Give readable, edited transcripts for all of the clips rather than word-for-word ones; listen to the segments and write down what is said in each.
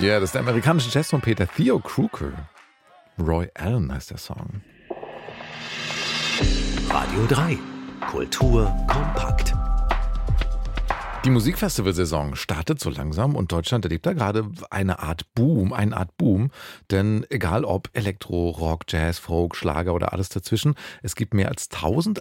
Ja, das ist der amerikanische Jazztrompeter Theo Croker. Roy Allen heißt der Song. Radio 3. Kultur kompakt. Die Musikfestivalsaison startet so langsam und Deutschland erlebt da gerade eine Art Boom, denn egal ob Elektro, Rock, Jazz, Folk, Schlager oder alles dazwischen, es gibt mehr als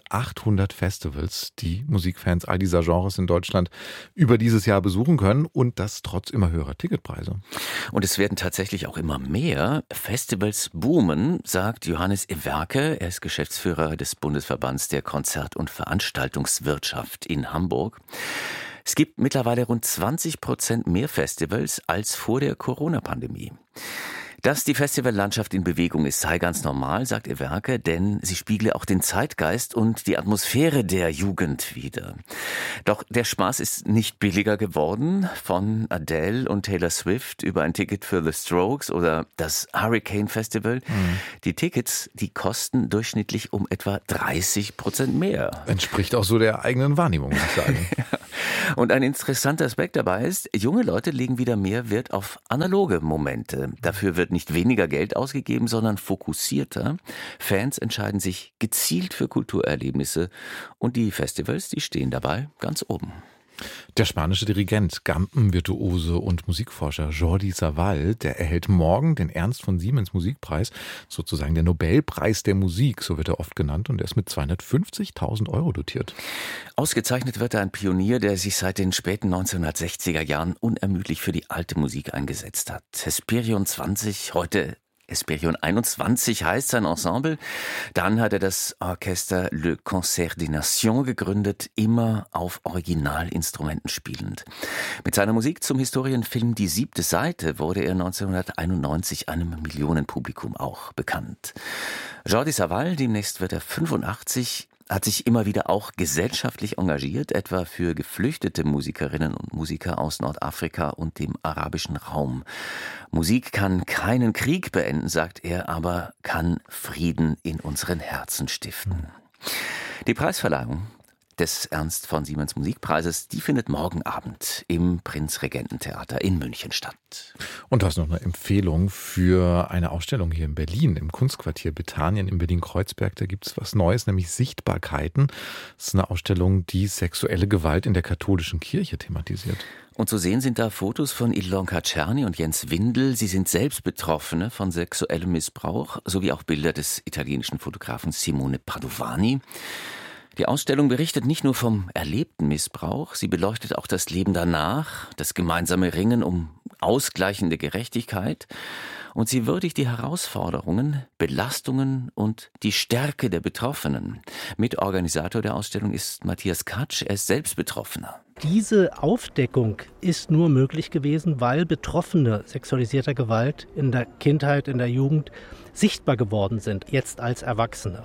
1800 Festivals, die Musikfans all dieser Genres in Deutschland über dieses Jahr besuchen können und das trotz immer höherer Ticketpreise. Und es werden tatsächlich auch immer mehr. Festivals boomen, sagt Johannes Ewerke. Er ist Geschäftsführer des Bundesverbands der Konzert- und Veranstaltungswirtschaft in Hamburg. Es gibt mittlerweile rund 20% mehr Festivals als vor der Corona-Pandemie. Dass die Festivallandschaft in Bewegung ist, sei ganz normal, sagt Ewerke, denn sie spiegle auch den Zeitgeist und die Atmosphäre der Jugend wider. Doch der Spaß ist nicht billiger geworden. Von Adele und Taylor Swift über ein Ticket für The Strokes oder das Hurricane Festival. Die Tickets, die kosten durchschnittlich um etwa 30% mehr. Entspricht auch so der eigenen Wahrnehmung, muss ich sagen. Und ein interessanter Aspekt dabei ist, junge Leute legen wieder mehr Wert auf analoge Momente. Dafür wird nicht weniger Geld ausgegeben, sondern fokussierter. Fans entscheiden sich gezielt für Kulturerlebnisse und die Festivals, die stehen dabei ganz oben. Der spanische Dirigent, Gampenvirtuose und Musikforscher Jordi Savall, der erhält morgen den Ernst von Siemens Musikpreis, sozusagen der Nobelpreis der Musik, so wird er oft genannt, und er ist mit 250.000 € dotiert. Ausgezeichnet wird er ein Pionier, der sich seit den späten 1960er Jahren unermüdlich für die alte Musik eingesetzt hat. Hesperion 20, heute Hesperion 21 heißt sein Ensemble. Dann hat er das Orchester Le Concert des Nations gegründet, immer auf Originalinstrumenten spielend. Mit seiner Musik zum Historienfilm Die 7. Seite wurde er 1991 einem Millionenpublikum auch bekannt. Jordi Savall, demnächst wird er 85, hat sich immer wieder auch gesellschaftlich engagiert, etwa für geflüchtete Musikerinnen und Musiker aus Nordafrika und dem arabischen Raum. Musik kann keinen Krieg beenden, sagt er, aber kann Frieden in unseren Herzen stiften. Die Preisverleihung des Ernst von Siemens Musikpreises, die findet morgen Abend im Prinzregententheater in München statt. Und du hast noch eine Empfehlung für eine Ausstellung hier in Berlin, im Kunstquartier Bethanien in Berlin-Kreuzberg. Da gibt es was Neues, nämlich Sichtbarkeiten. Das ist eine Ausstellung, die sexuelle Gewalt in der katholischen Kirche thematisiert. Und zu sehen sind da Fotos von Ilonka Czerny und Jens Windel. Sie sind selbst Betroffene von sexuellem Missbrauch, sowie auch Bilder des italienischen Fotografen Simone Padovani. Die Ausstellung berichtet nicht nur vom erlebten Missbrauch, sie beleuchtet auch das Leben danach, das gemeinsame Ringen um ausgleichende Gerechtigkeit und sie würdigt die Herausforderungen, Belastungen und die Stärke der Betroffenen. Mitorganisator der Ausstellung ist Matthias Katsch, er ist selbst Betroffener. Diese Aufdeckung ist nur möglich gewesen, weil Betroffene sexualisierter Gewalt in der Kindheit, in der Jugend sichtbar geworden sind, jetzt als Erwachsene.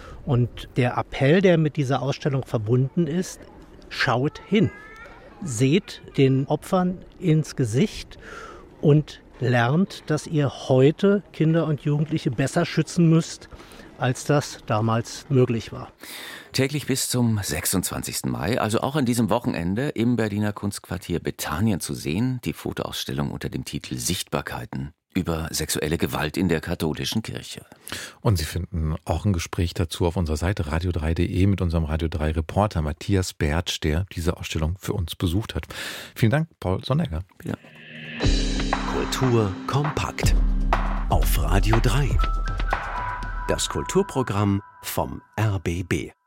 Und der Appell, der mit dieser Ausstellung verbunden ist, schaut hin, seht den Opfern ins Gesicht und lernt, dass ihr heute Kinder und Jugendliche besser schützen müsst, als das damals möglich war. Täglich bis zum 26. Mai, also auch an diesem Wochenende, im Berliner Kunstquartier Bethanien zu sehen, die Fotoausstellung unter dem Titel Sichtbarkeiten über sexuelle Gewalt in der katholischen Kirche. Und Sie finden auch ein Gespräch dazu auf unserer Seite radio3.de mit unserem Radio 3 Reporter Matthias Bertsch, der diese Ausstellung für uns besucht hat. Vielen Dank, Paul Sonnecker. Ja. Kultur kompakt auf Radio 3. Das Kulturprogramm vom RBB.